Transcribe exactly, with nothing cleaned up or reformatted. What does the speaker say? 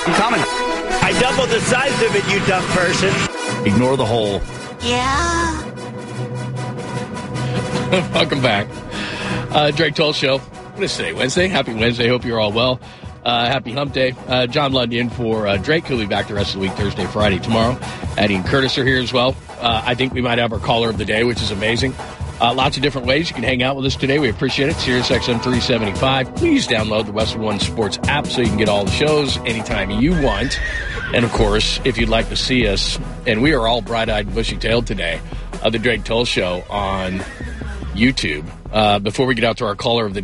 I'm coming. I doubled the size of it, you dumb person. Ignore the hole. Yeah. Welcome back. Uh, Drake Toll Show. What is today? Wednesday? Happy Wednesday. Hope you're all well. Uh, happy hump day. Uh, John Lundy in for uh, Drake, who'll be back the rest of the week, Thursday, Friday, tomorrow. Addie and Curtis are here as well. Uh, I think we might have our caller of the day, which is amazing. Uh, lots of different ways you can hang out with us today. We appreciate it. Sirius X M three seventy-five. Please download the Westwood One Sports app so you can get all the shows anytime you want. And, of course, if you'd like to see us, and we are all bright-eyed and bushy-tailed today, of the Drake Toll Show on YouTube. Uh, before we get out to our caller of the